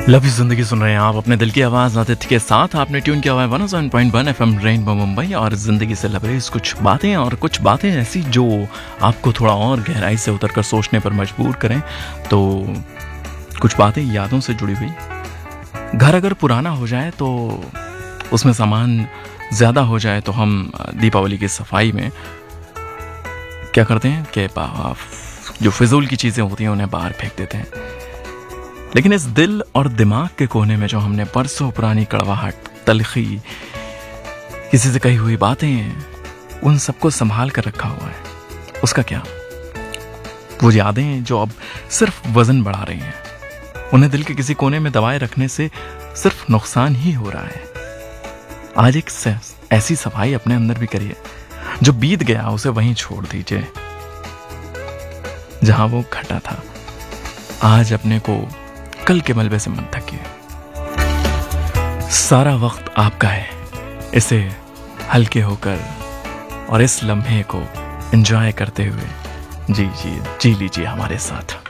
Love you जिंदगी सुन रहे हैं आप अपने दिल की आवाज़ आदित्य के साथ। आपने ट्यून किया हुआ है 107.1 FM रेनबो मुंबई और ज़िंदगी से लबरेज कुछ बातें ऐसी जो आपको थोड़ा और गहराई से उतर कर सोचने पर मजबूर करें। तो कुछ बातें यादों से जुड़ी हुई। घर अगर पुराना हो जाए तो उसमें सामान ज़्यादा हो जाए तो हम दीपावली की सफाई में क्या करते हैं कि जो फिजूल की चीज़ें होती हैं उन्हें बाहर फेंक देते हैं। लेकिन इस दिल और दिमाग के कोने में जो हमने परसों पुरानी कड़वाहट, तलखी, किसी से कही हुई बातें, उन सबको संभाल कर रखा हुआ है, उसका क्या? वो यादें जो अब सिर्फ वजन बढ़ा रही हैं, उन्हें दिल के किसी कोने में दबाए रखने से सिर्फ नुकसान ही हो रहा है। आज एक ऐसी सफाई अपने अंदर भी करिए, जो बीत गया उसे वहीं छोड़ दीजिए जहां वो घटा था। आज अपने को कल के मलबे से मत ढकिए। सारा वक्त आपका है, इसे हल्के होकर और इस लम्हे को एंजॉय करते हुए जी लीजिए हमारे साथ।